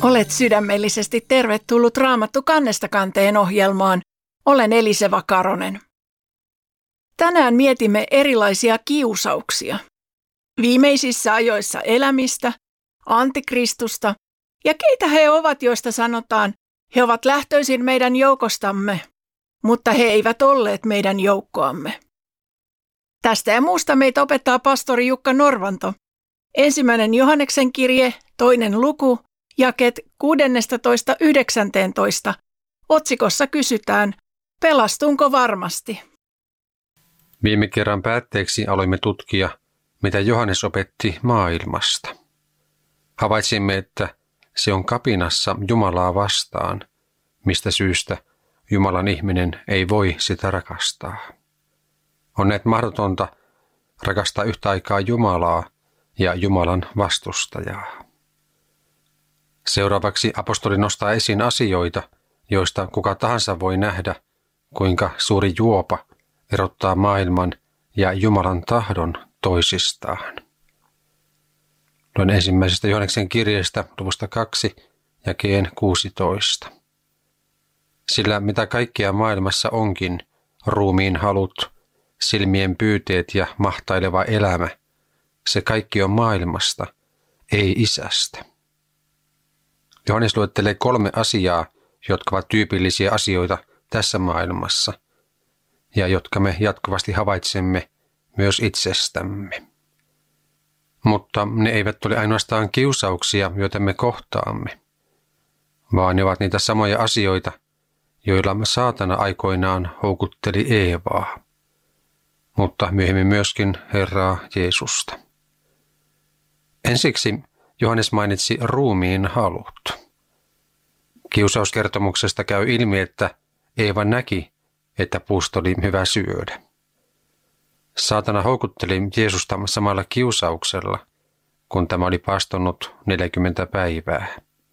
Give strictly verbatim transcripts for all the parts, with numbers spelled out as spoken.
Olet sydämellisesti tervetullut Raamattu kannesta kanteen ohjelmaan. Olen Eliseva Karonen. Tänään mietimme erilaisia kiusauksia. Viimeisissä ajoissa elämistä, antikristusta ja keitä he ovat, joista sanotaan, he ovat lähtöisin meidän joukostamme, mutta he eivät olleet meidän joukkoamme. Tästä ja muusta meitä opettaa pastori Jukka Norvanto. Ensimmäinen Johanneksen kirje, toinen luku, jakeet kuusitoista yhdeksäntoista. Otsikossa kysytään, pelastunko varmasti? Viime kerran päätteeksi aloimme tutkia, mitä Johannes opetti maailmasta. Havaitsimme, että se on kapinassa Jumalaa vastaan, mistä syystä Jumalan ihminen ei voi sitä rakastaa. On näet mahdotonta rakastaa yhtä aikaa Jumalaa ja Jumalan vastustajaa. Seuraavaksi apostoli nostaa esiin asioita, joista kuka tahansa voi nähdä, kuinka suuri juopa erottaa maailman ja Jumalan tahdon toisistaan. Luen ensimmäisestä Johanneksen kirjeestä luvusta kaksi jakeen kuusitoista. Sillä mitä kaikkea maailmassa onkin, ruumiin halut, silmien pyyteet ja mahtaileva elämä, se kaikki on maailmasta, ei isästä. Johannes luettelee kolme asiaa, jotka ovat tyypillisiä asioita tässä maailmassa ja jotka me jatkuvasti havaitsemme myös itsestämme. Mutta ne eivät ole ainoastaan kiusauksia, joita me kohtaamme, vaan ne ovat niitä samoja asioita, joilla saatana aikoinaan houkutteli Eevaa, mutta myöhemmin myöskin Herraa Jeesusta. Ensiksi Johannes mainitsi ruumiin halut. Kiusauskertomuksesta käy ilmi, että Eeva näki, että puusta oli hyvä syödä. Saatana houkutteli Jeesusta samalla kiusauksella, kun tämä oli paastonut neljäkymmentä päivää.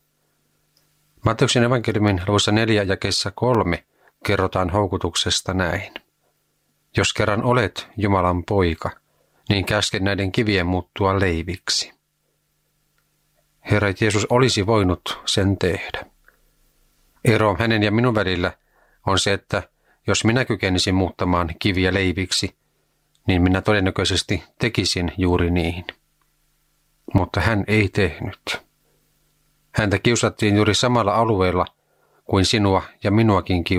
Matteuksen evankeliumin luvussa neljä jakeessa kolme kerrotaan houkutuksesta näin. Jos kerran olet Jumalan poika, niin käske näiden kivien muuttua leiviksi. Herra Jeesus olisi voinut sen tehdä. Ero hänen ja minun välillä on se, että jos minä kykenisin muuttamaan kiviä leiviksi, niin minä todennäköisesti tekisin juuri niin. Mutta hän ei tehnyt. Häntä kiusattiin juuri samalla alueella kuin sinua ja minuakin kiusattiin.